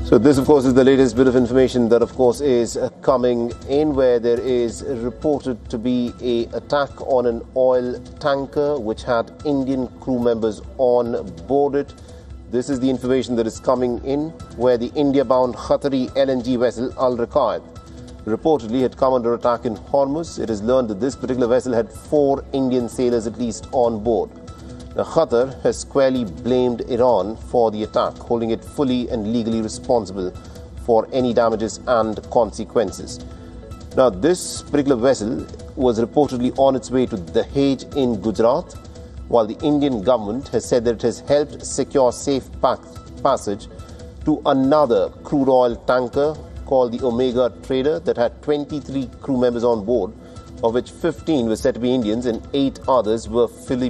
So this, of course, is the latest bit of information that, of course, is coming in, where there is reported to be an attack on an oil tanker which had Indian crew members on board it. This is the information that is coming in, where the India-bound Qatari LNG vessel Al Raqaid reportedly had come under attack in Hormuz. It is learned that this particular vessel had 4 Indian sailors at least on board. Now, Qatar has squarely blamed Iran for the attack, holding it fully and legally responsible for any damages and consequences. Now, this particular vessel was reportedly on its way to Dahej in Gujarat, while the Indian government has said that it has helped secure safe passage to another crude oil tanker called the Omega Trader that had 23 crew members on board, of which 15 were said to be Indians and 8 others were Filipino.